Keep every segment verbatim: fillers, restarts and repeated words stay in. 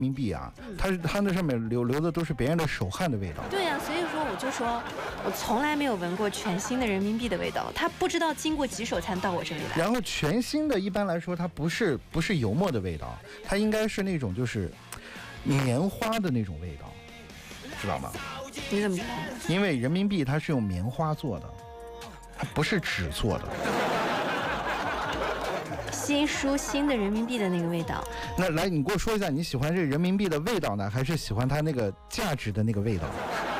民币啊，它是它那上面流流的都是别人的手汗的味道。 对呀、啊，所以说我就说，我从来没有闻过全新的人民币的味道，它不知道经过几手才到我这里来。 然后全新的一般来说，它不是不是油墨的味道，它应该是那种就是棉花的那种味道，知道吗？ 你怎么知道？ 因为人民币它是用棉花做的，它不是纸做的。 新书新的人民币的那个味道。 那来，你给我说一下，你喜欢这人民币的味道呢，还是喜欢它那个价值的那个味道？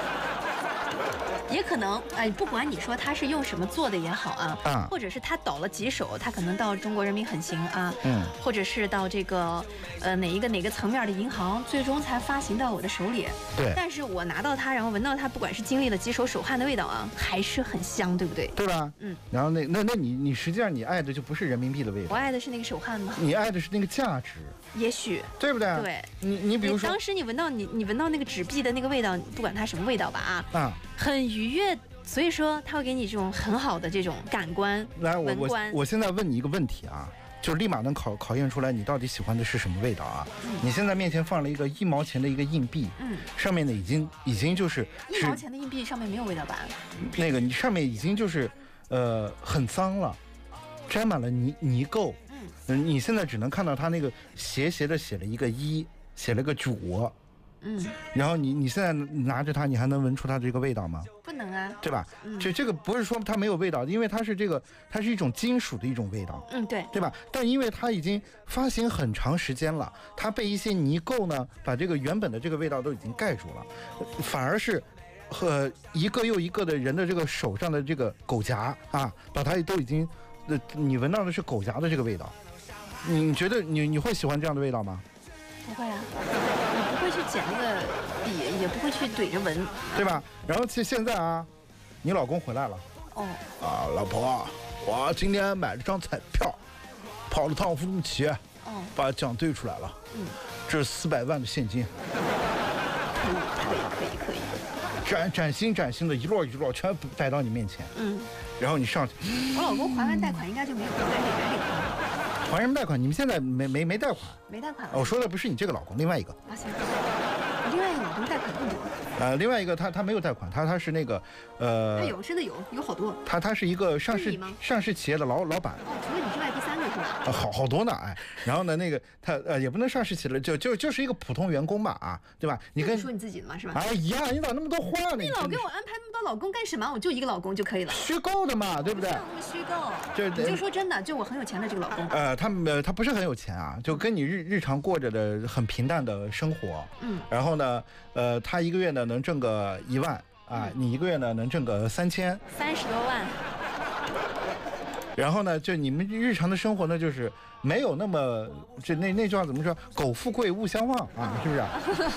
也可能，哎，不管你说它是用什么做的也好啊， 啊， 或者是它倒了几手，它可能到中国人民很行啊，嗯，或者是到这个呃哪一个哪个层面的银行，最终才发行到我的手里。 对。 但是我拿到它，然后闻到它，不管是经历了几手手汗的味道啊，还是很香，对不对？ 对吧？嗯。然后那那那你你实际上你爱的就不是人民币的味道， 我爱的是那个手汗吗？ 你爱的是那个价值。 也许。 对不对？ 对。 你你比如说， 当时你闻到你你闻到那个纸币的那个味道，不管它什么味道吧啊，啊，很愉悦。所以说，它会给你这种很好的这种感官。 来，我我我现在问你一个问题啊，就立马能考考验出来你到底喜欢的是什么味道啊？嗯、你现在面前放了一个一毛钱的一个硬币，嗯，上面呢已经已经就是一毛钱的硬币上面没有味道吧？ 那个你上面已经就是呃很脏了，沾满了泥泥垢。嗯，你现在只能看到它那个斜斜的写了一个一，写了个主。嗯，然后你你现在拿着它，你还能闻出它这个味道吗？ 不能啊， 对吧？嗯，这这个不是说它没有味道，因为它是这个，它是一种金属的一种味道。 嗯，对， 对吧？但因为它已经发行很长时间了，它被一些泥垢呢，把这个原本的这个味道都已经盖住了，反而是和一个又一个的人的这个手上的这个狗夹啊，把它都已经，呃，你闻到的是狗夹的这个味道。你觉得你你会喜欢这样的味道吗？ 不会啊。不会去捡那个笔，也不会去怼着闻， 对吧？然后现现在啊，你老公回来了。哦。啊，老婆，我今天买了张彩票，跑了趟乌鲁木齐，哦，把奖兑出来了。嗯。这是四百万的现金。 可以，可以，可以，可以。 崭崭新崭新的，一摞一摞全摆到你面前。嗯。然后你上去。 我老公还完贷款应该就没有了，赶紧赶紧还。 还什么贷款？你们现在没没没贷款？ 没贷款。 我说的不是你这个老公，另外一个。 啊行，我另外一个老公贷款更多。 呃，另外一个他他没有贷款，他他是那个呃。 他有，真的有，有好多。 他他是一个上市上市企业的老老板。 哦，除了你之外第三个是吧？ 啊，好好多呢，哎。然后呢，那个他呃也不能上市企业了，就就就是一个普通员工吧，啊，对吧？你跟你说你自己的嘛，是吧？ 哎呀，你咋那么多话呢？ 你老给我安排那么多老公干什么？我就一个老公就可以了。 虚构的嘛，对不对？ 不那么虚构。 就你就说真的，就我很有钱的这个老公。 呃，他呃他不是很有钱啊，就跟你日日常过着的很平淡的生活。嗯。然后呢，呃，他一个月呢能挣个一万啊，嗯、你一个月呢能挣个三千。 三十多万。 然后呢，就你们日常的生活呢，就是没有那么这那那句话怎么说？苟富贵勿相忘啊，是不是？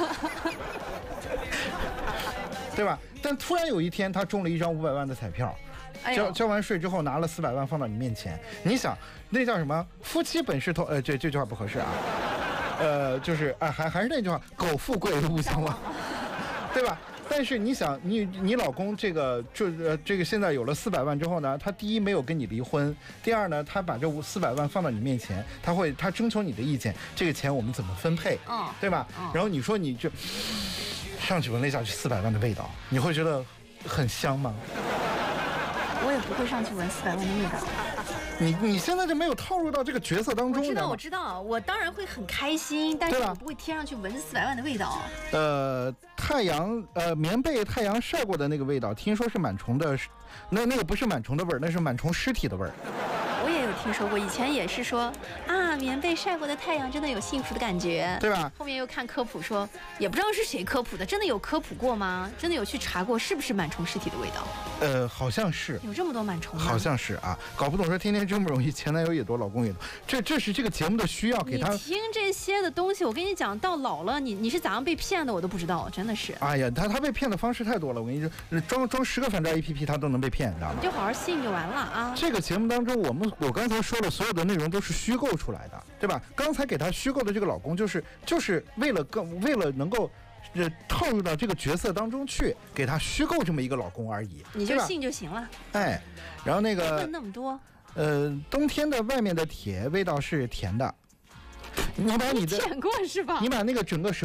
对吧？但突然有一天，他中了一张五百万的彩票，交交完税之后拿了四百万放到你面前，你想那叫什么？夫妻本是同呃，这这句话不合适啊。呃，就是啊，还还是那句话，苟富贵勿相忘，对吧？但是你想，你你老公这个这呃这个现在有了四百万之后呢，他第一没有跟你离婚，第二呢，他把这四百万放到你面前，他会他征求你的意见，这个钱我们怎么分配，嗯，对吧？嗯、然后你说你就上去闻了一下这四百万的味道，你会觉得很香吗？ 我也不会上去闻四百万的味道。 你你现在就没有套入到这个角色当中。 我知道，我知道，我当然会很开心，但是我不会贴上去闻四百万的味道。 呃，太阳呃棉被太阳晒过的那个味道，听说是螨虫的，那那个不是螨虫的味儿，那是螨虫尸体的味儿。 我也有听说过，以前也是说啊，棉被晒过的太阳真的有幸福的感觉， 对吧？ 后面又看科普说，也不知道是谁科普的，真的有科普过吗？真的有去查过是不是螨虫尸体的味道？ 呃，好像是有这么多螨虫吗？ 好像是啊，搞不懂说天天这么容易，前男友也多，老公也多，这这是这个节目的需要，给他。 你听这些的东西，我跟你讲，到老了，你你是咋样被骗的，我都不知道，真的是。 哎呀，他他被骗的方式太多了，我跟你说，装装十个反诈 A P P 他都能被骗，你知道吗？ 你就好好信就完了啊。这个节目当中，我们我刚才说了，所有的内容都是虚构出来的，对吧？刚才给他虚构的这个老公，就是就是为了更为了能够。呃，套入到这个角色当中去，给他虚构这么一个老公而已， 你就信就行了。 哎，然后那个问那么多， 呃，冬天的外面的铁味道是甜的， 你把你的舔过是吧？ 你把那个整个舌